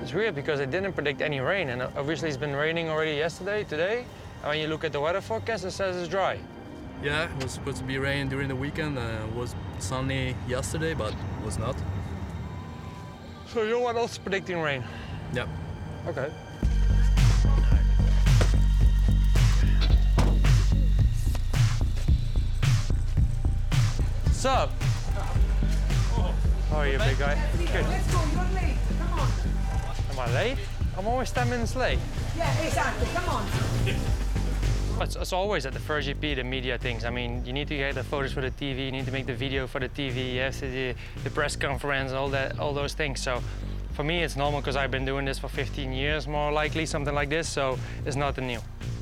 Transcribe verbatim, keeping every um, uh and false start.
It's weird because they didn't predict any rain, and obviously it's been raining already yesterday, today. And when you look at the weather forecast, it says it's dry. Yeah, it was supposed to be rain during the weekend. Uh, it was sunny yesterday, but it was not. So you're what else predicting rain? Yeah. Okay. What's up? How are you, big guy? Good. Let's go, you're late. Come on. Am I late? I'm always ten minutes late. Yeah, exactly. Come on. It's, it's always at the first G P, the media things. I mean, you need to get the photos for the T V, you need to make the video for the T V, you have to do the press conference, all that, all those things. So for me, it's normal because I've been doing this for fifteen years, more likely, something like this. So it's nothing new.